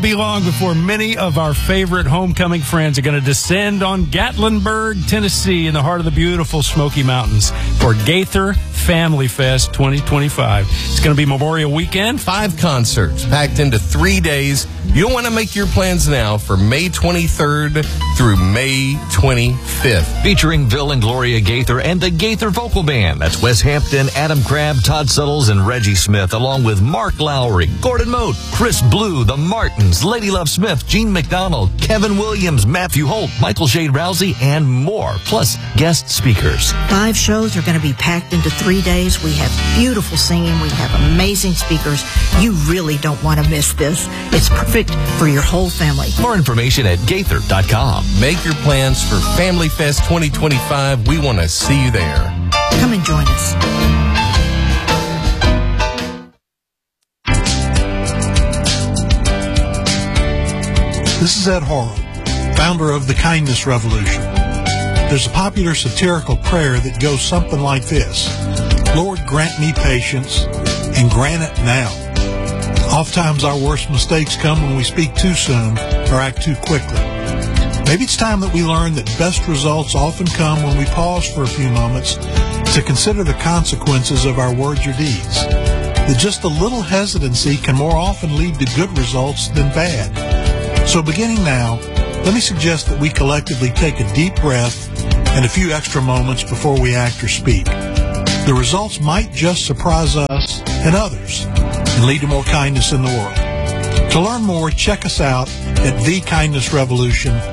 Be long before many of our favorite homecoming friends are going to descend on Gatlinburg, Tennessee, in the heart of the beautiful Smoky Mountains for Gaither Family Fest 2025. It's going to be Memorial Weekend. 5 concerts packed into 3 days. You'll want to make your plans now for May 23rd through May 25th. Featuring Bill and Gloria Gaither and the Gaither Vocal Band. That's Wes Hampton, Adam Crabb, Todd Suttles, and Reggie Smith, along with Mark Lowry, Gordon Mote, Chris Blue, the Martins, Lady Love Smith, Gene McDonald, Kevin Williams, Matthew Holt, Michael Shade Rousey, and more, plus guest speakers. 5 shows are going to be packed into 3 days. We have beautiful singing. We have amazing speakers. You really don't want to miss this. It's perfect for your whole family. More information at Gaither.com. Make your plans for Family Fest 2025. We want to see you there. Come and join us. This is Ed Horrell, founder of the Kindness Revolution. There's a popular satirical prayer that goes something like this: Lord, grant me patience, and grant it now. Oftentimes our worst mistakes come when we speak too soon or act too quickly. Maybe it's time that we learn that best results often come when we pause for a few moments to consider the consequences of our words or deeds. That just a little hesitancy can more often lead to good results than bad. So beginning now, let me suggest that we collectively take a deep breath and a few extra moments before we act or speak. The results might just surprise us and others and lead to more kindness in the world. To learn more, check us out at thekindnessrevolution.com.